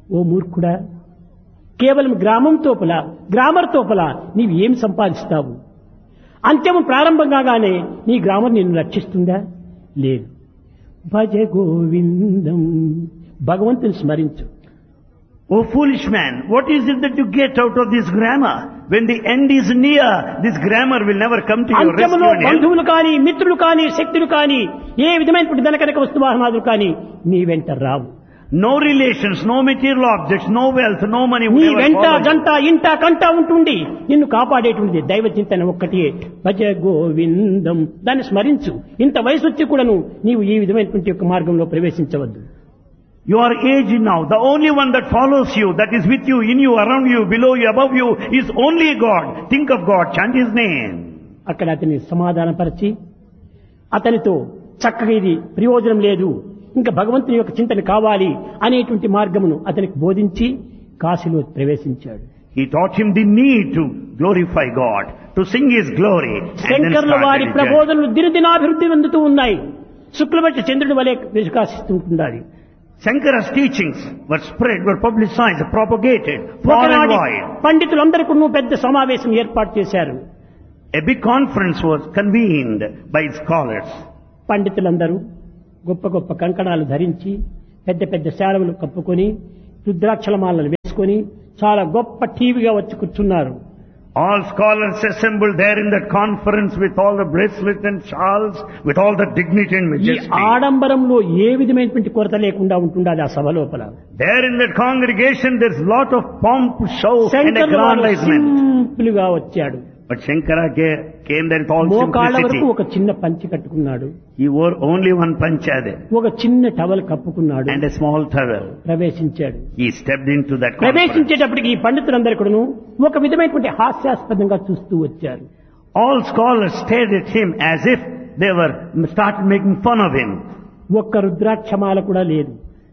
ఓ మూర్ఖుడా, కేవలం గ్రామర్ తోపల నీవు ఏం సంపాదిస్తావు? అంత్యము ప్రారంభం కాగానే నీ గ్రామర్ నిన్ను రక్షిస్తుందా? లేదు. భజ గోవిందం, భగవంతుని స్మరించు. O foolish man, what is it that you get out of this grammar? When the end is near, this grammar will never come to your rescue. అంత్యములో బంధువులు కానీ, మిత్రులు కానీ, శక్తులు కానీ, ఏ విధమైనటువంటి ధనకనక వస్తువాహనాదులు కానీ నీ వెంట రావు. No relations, no material objects, no wealth, no money నీ will ever వెంట follow you. గంట ఇంట కంట ఉంటుండి నిన్ను కాపాడేటువంటిది దైవ చింతన ఒక్కటే. భజ గోవిందం, దాన్ని స్మరించు. ఇంత వయసు వచ్చి కూడాను నీవు ఈ విధమైనటువంటి యొక్క మార్గంలో ప్రవేశించవద్దు. You are aged now. The only one that follows you, that is with you, in you, around you, below you, above you, is only God. Think of God, chant His name. అక్కడ అతన్ని సమాధానపరిచి అతనితో చక్కగా ఇది ప్రయోజనం లేదు, ఇంకా భగవంతుని యొక్క చింతన కావాలి అనేటువంటి మార్గమును అతనికి బోధించి కాశీలో ప్రవేశించాడు. He taught him the need to glorify God, to sing His glory. శంకర్ల వారి ప్రబోధనలు దినదినాభివృద్ధి చెందుతూ ఉన్నాయి. శుక్లపక్ష చంద్రుడి వలె వికాసిస్తుంటున్నాయి. Shankara's teachings were spread, were publicized, propagated far and ఒకనాటి wide. పండితులందరికీ పెద్ద సమావేశం ఏర్పాటు చేశారు. A big conference was convened by scholars. పండితులందరూ గొప్ప గొప్ప కంకణాలు ధరించి పెద్ద పెద్ద శాలువలు కప్పుకొని రుద్రాక్షలమాలను వేసుకొని చాలా గొప్ప టీవీగా వచ్చి కూర్చున్నారు. All scholars assembled there in that conference with all the bracelets and shawls, with all the dignity and ఈ majesty. ఆడంబరంలో ఏ విధమైనటువంటి కొరత లేకుండా ఉంటుండాలి ఆ సభ లోపల. There in that congregation there's lot of pomp, show and శంకరులు aggrandizement. సింపుల్ గా వచ్చాడు. But Shankara came there with all మోకాళ్ళ వరకు simplicity. ఒక చిన్న పంచి కట్టుకున్నాడు, He wore only one panchade ఒక చిన్న towel కప్పుకున్నాడు, and a small towel. ప్రవేశించాడు. He stepped into that conference. ప్రవేశించేటప్పటికి ఈ పండితులందరూ కూడాను ఒక విధమైనటువంటి హాస్యాస్పదంగా చూస్తూ వచ్చారు. All scholars stared at him as if they were started making fun of him. ఒక్క రుద్రాక్షమాల కూడా లేదు.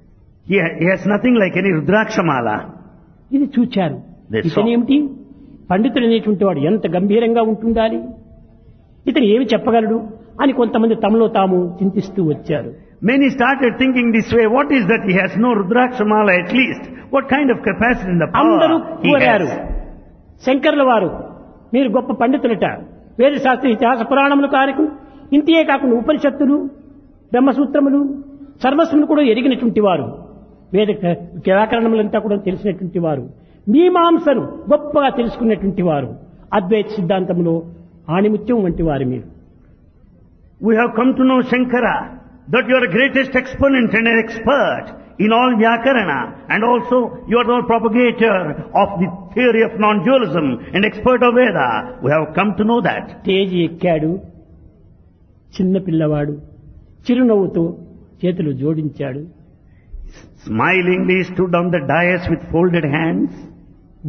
He has nothing like any Rudrakshamala. ఇది చూచారు. They saw. ఇతనేమిటి, పండితుడు అనేటువంటి వాడు ఎంత గంభీరంగా ఉంటుండాలి, ఇతను ఏమి చెప్పగలడు అని కొంతమంది తమలో తాము చింతిస్తూ వచ్చారు. Many started thinking this way, what is that he has no Rudrakshamala at least? What kind of capacity in the అందరూ power he కోరారు, has? శంకర్ల వారు మీరు గొప్ప పండితులట, వేద శాస్త్ర ఇతిహాస పురాణములు కారకు ఇంతే కాకుండా ఉపనిషత్తులు, బ్రహ్మసూత్రములు, సర్వస్వములు కూడా ఎరిగినటువంటి వారు, వేద వ్యాకరణములంతా కూడా తెలిసినటువంటి వారు, మీమాంసను గొప్పగా తెలుసుకున్నటువంటి వారు, అద్వైత సిద్ధాంతంలో ఆణిముత్యం వంటి వారు మీరు. We have come to know Shankara, that you are the greatest exponent and an expert in all Vyakarana, and also you are the propagator of the theory of non-dualism and expert of Veda. We have come to know that. Teji ఎక్కాడు, చిన్న పిల్లవాడు చిరునవ్వుతో చేతులు జోడించాడు. Smilingly stood on the dais with folded hands.